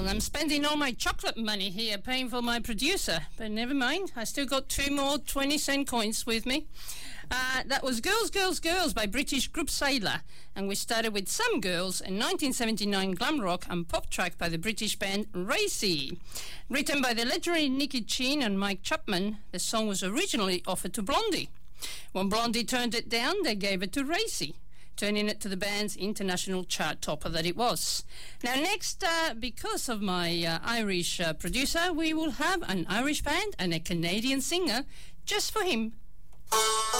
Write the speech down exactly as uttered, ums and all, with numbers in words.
Well, I'm spending all my chocolate money here paying for my producer, but never mind. I still got two more twenty cent coins with me. Uh, that was Girls, Girls, Girls by British group Sailor, and we started with Some Girls, a nineteen seventy-nine glam rock and pop track by the British band Racy. Written by the legendary Nicky Chinn and Mike Chapman, the song was originally offered to Blondie. When Blondie turned it down, they gave it to Racy, turning it to the band's international chart topper that it was. Now next, uh, because of my uh, Irish uh, producer, we will have an Irish band and a Canadian singer just for him.